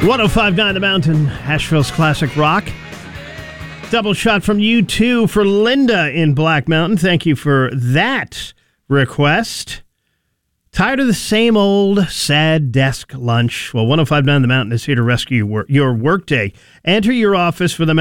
105.9 The Mountain, Asheville's classic rock. Double shot from U2 for Linda in Black Mountain. Thank you for that request. Tired of the same old sad desk lunch? Well, 105.9 The Mountain is here to rescue your workday. Enter your office for the